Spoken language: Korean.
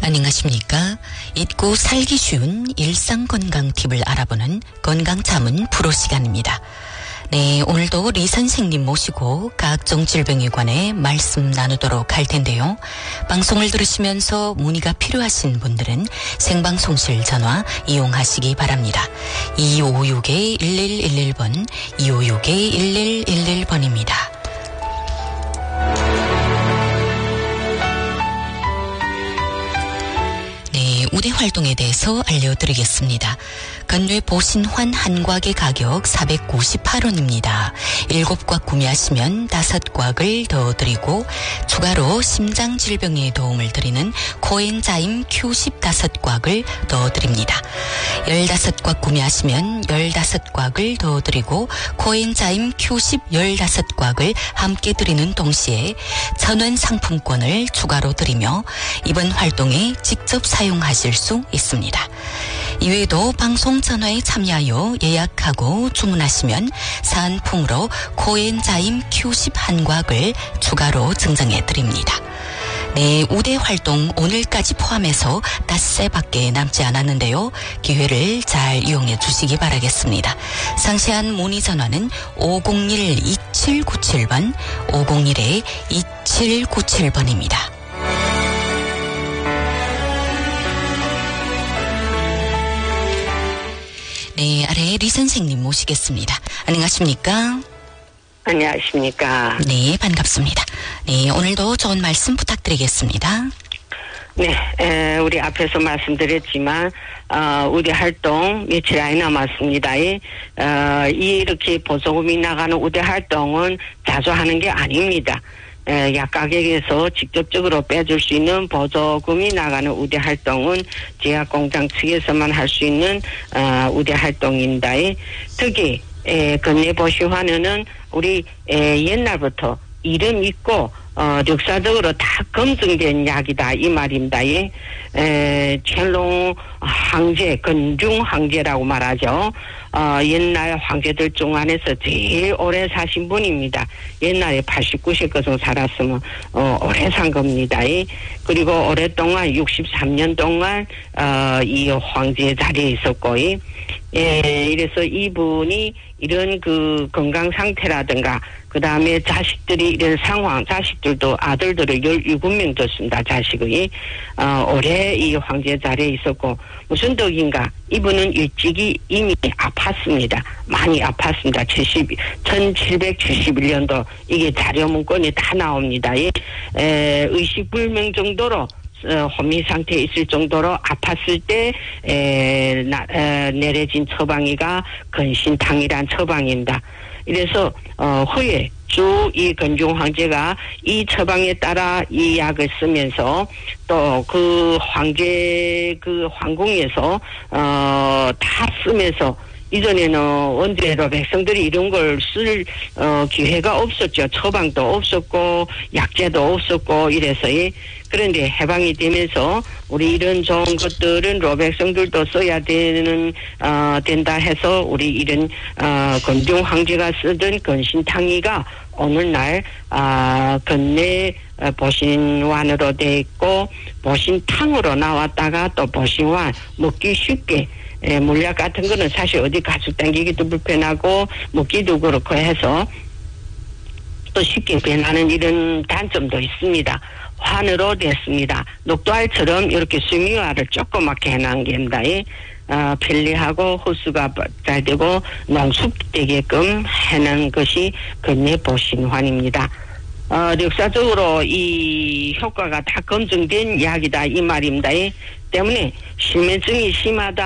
안녕하십니까. 잊고 살기 쉬운 일상건강 팁을 알아보는 건강자문 프로 시간입니다. 네, 오늘도 리 선생님 모시고 각종 질병에 관해 말씀 나누도록 할 텐데요. 방송을 들으시면서 문의가 필요하신 분들은 생방송실 전화 이용하시기 바랍니다. 2561-1111번, 2561-1111번입니다. 우대 활동에 대해서 알려드리겠습니다. 건뇌 보신환 한 곽의 가격 498원입니다. 7곽 구매하시면 5곽을 더 드리고 추가로 심장질병에 도움을 드리는 코엔자임 Q10 5곽을 더 드립니다. 15곽 구매하시면 15곽을 더 드리고 코엔자임 Q10 15곽을 함께 드리는 동시에 1000원 상품권을 추가로 드리며 이번 활동에 직접 사용하실 수 있습니다. 이외에도 방송 전화에 참여하여 예약하고 주문하시면 사은품으로 코엔자임 Q10 한 곽을 추가로 증정해 드립니다. 네, 우대 활동 오늘까지 포함해서 닷새밖에 남지 않았는데요. 기회를 잘 이용해 주시기 바라겠습니다. 상세한 문의 전화는 501-2797번, 501-2797번입니다. 네, 아래 리 선생님 모시겠습니다. 안녕하십니까? 안녕하십니까? 네, 반갑습니다. 네, 오늘도 좋은 말씀 부탁드리겠습니다. 네, 우리 앞에서 말씀드렸지만, 우리 활동 며칠 안 남았습니다. 이렇게 보조금이 나가는 우대 활동은 자주 하는 게 아닙니다. 약가격에서 직접적으로 빼줄 수 있는 보조금이 나가는 우대 활동은 제약공장 측에서만 할 수 있는 우대 활동입니다. 특히 건뇌보신환은 우리 옛날부터 이름 있고 역사적으로 다 검증된 약이다 이 말입니다.乾隆황제, 건중 황제라고 말하죠. 옛날 황제들 중 안에서 제일 오래 사신 분입니다. 옛날에 89세까지 살았으면 오래 산 겁니다. 그리고 오랫동안 63년 동안 이 황제 자리에 있었고, 이래서 이분이 이런 그 건강 상태라든가 그 다음에 자식들이 이런 상황, 자식들도 아들들을 17명 뒀습니다. 자식이 오래 이 황제 자리에 있었고, 무슨 덕인가, 이분은 일찍이 이미 아팠습니다. 많이 아팠습니다. 1771년도 이게 자료 문건이 다 나옵니다. 의식불명 정도로 혼미 상태에 있을 정도로 아팠을 때 내려진 처방이가 건신탕이란 처방입니다. 이래서 후에 쭉 이 건중 황제가 이 처방에 따라 이 약을 쓰면서 또 그 황제 그 황궁에서 다 쓰면서, 이전에는 원대로 백성들이 이런 걸 쓸 기회가 없었죠. 처방도 없었고 약제도 없었고 이래서. 그런데 해방이 되면서 우리 이런 좋은 것들은 로백성들도 써야 된다 해서 우리 이런 건중 황제가 쓰던 건신탕이가 오늘날 건뇌 보신환으로 돼 있고, 보신탕으로 나왔다가 또 보신환 먹기 쉽게, 물약 같은 거는 사실 어디 가지고 당기기도 불편하고 먹기도 그렇고 해서 또 쉽게 변하는 이런 단점도 있습니다. 환으로 됐습니다. 녹두알처럼 이렇게 수미화를 조그맣게 해놓은 겁니다. 편리하고 흡수가 잘 되고 농축되게끔 해놓은 것이 건뇌보신환입니다. 역사적으로 이 효과가 다 검증된 약이다 이 말입니다. 때문에 실면증이 심하다